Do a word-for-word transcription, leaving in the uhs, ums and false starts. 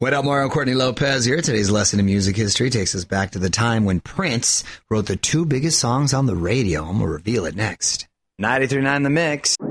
What up, Mario? Courtney Lopez here. Today's lesson in music history takes us back to the time when Prince wrote the two biggest songs on the radio. I'm going to reveal it next. ninety-three point nine The Mix.